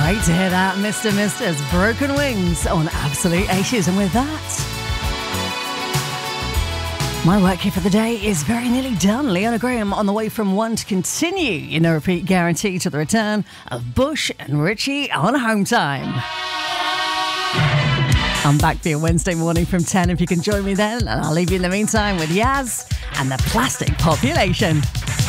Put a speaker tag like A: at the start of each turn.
A: Great to hear that, Mr. Mister's Broken Wings on Absolute Aces. And with that, my work here for the day is very nearly done. Leona Graham on the way from one to continue. You know, repeat guarantee to the return of Bush and Richie on Home Time. I'm back for you Wednesday morning from 10 if you can join me then. And I'll leave you in the meantime with Yaz and the Plastic Population.